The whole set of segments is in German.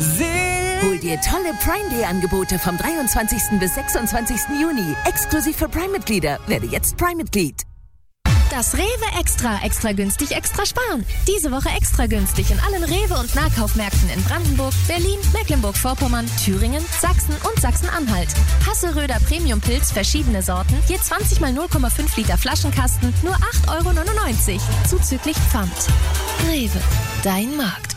Hol dir tolle Prime Day Angebote vom 23. bis 26. Juni. Exklusiv für Prime-Mitglieder. Werde jetzt Prime-Mitglied. Das Rewe extra günstig, extra sparen. Diese Woche extra günstig in allen Rewe- und Nahkaufmärkten in Brandenburg, Berlin, Mecklenburg-Vorpommern, Thüringen, Sachsen und Sachsen-Anhalt. Hasseröder Premium-Pilz, verschiedene Sorten, je 20 mal 0,5 Liter Flaschenkasten, nur 8,99 €, zuzüglich Pfand. Rewe, dein Markt.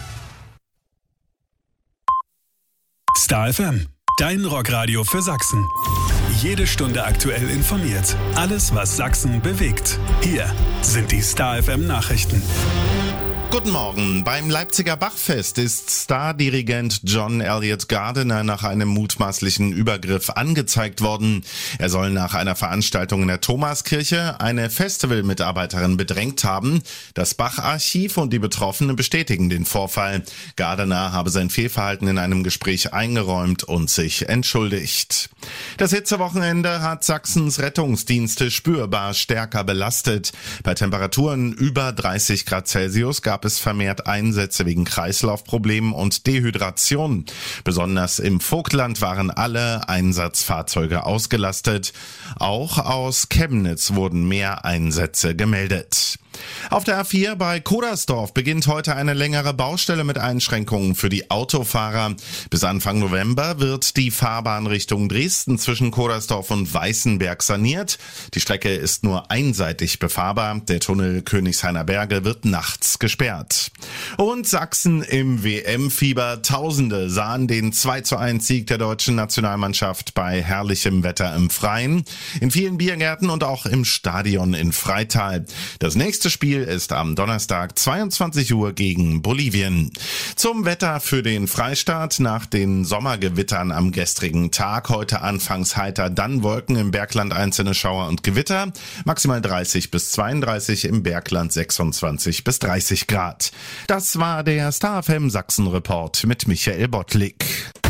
Star FM, dein Rockradio für Sachsen. Jede Stunde aktuell informiert. Alles, was Sachsen bewegt. Hier sind die Star FM Nachrichten. Guten Morgen. Beim Leipziger Bachfest ist Stardirigent John Elliott Gardiner nach einem mutmaßlichen Übergriff angezeigt worden. Er soll nach einer Veranstaltung in der Thomaskirche eine Festivalmitarbeiterin bedrängt haben. Das Bach-Archiv und die Betroffenen bestätigen den Vorfall. Gardiner habe sein Fehlverhalten in einem Gespräch eingeräumt und sich entschuldigt. Das Hitzewochenende hat Sachsens Rettungsdienste spürbar stärker belastet. Bei Temperaturen über 30 Grad Celsius gab es vermehrt Einsätze wegen Kreislaufproblemen und Dehydration. Besonders im Vogtland waren alle Einsatzfahrzeuge ausgelastet. Auch aus Chemnitz wurden mehr Einsätze gemeldet. Auf der A4 bei Kodersdorf beginnt heute eine längere Baustelle mit Einschränkungen für die Autofahrer. Bis Anfang November wird die Fahrbahn Richtung Dresden zwischen Kodersdorf und Weißenberg saniert. Die Strecke ist nur einseitig befahrbar. Der Tunnel Königshainer Berge wird nachts gesperrt. Und Sachsen im WM-Fieber. Tausende sahen den 2:1 Sieg der deutschen Nationalmannschaft bei herrlichem Wetter im Freien, in vielen Biergärten und auch im Stadion in Freital. Das nächste Spiel ist am Donnerstag 22 Uhr gegen Bolivien. Zum Wetter für den Freistaat nach den Sommergewittern am gestrigen Tag. Heute anfangs heiter, dann Wolken, im Bergland einzelne Schauer und Gewitter. Maximal 30 bis 32, im Bergland 26 bis 30 Grad. Das war der Star FM Sachsen Report mit Michael Bottlik.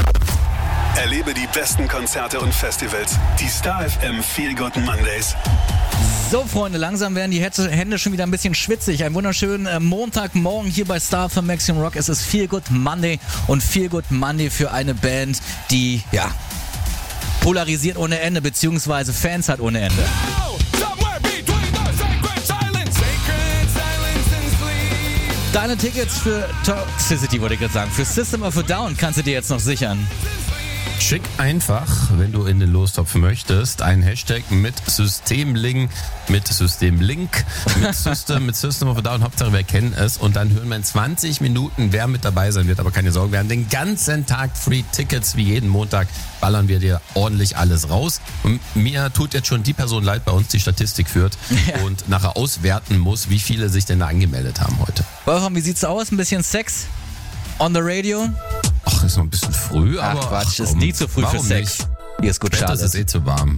Erlebe die besten Konzerte und Festivals. Die Star FM Feel Good Mondays. So, Freunde, langsam werden die Hände schon wieder ein bisschen schwitzig. Ein wunderschönen Montagmorgen hier bei Star FM Maximum Rock. Es ist Feel Good Monday und Feel Good Monday für eine Band, die, ja, polarisiert ohne Ende, beziehungsweise Fans hat ohne Ende. Deine Tickets für Toxicity, wollte ich gerade sagen, für System of a Down kannst du dir jetzt noch sichern. Schick einfach, wenn du in den Lostopf möchtest, einen Hashtag mit Systemlink, mit System of a Down, Hauptsache wir kennen es, und dann hören wir in 20 Minuten, wer mit dabei sein wird, aber keine Sorge, wir haben den ganzen Tag Free Tickets, wie jeden Montag ballern wir dir ordentlich alles raus. Und mir tut jetzt schon die Person leid, bei uns die Statistik führt und nachher auswerten muss, wie viele sich denn da angemeldet haben heute. Wolfram, wie sieht's aus? Ein bisschen Sex on the radio? Ach, ist noch ein bisschen früh, aber... Ach Quatsch, ist nie zu früh für Sex. Nicht? Hier ist gut, Später ist es zu warm.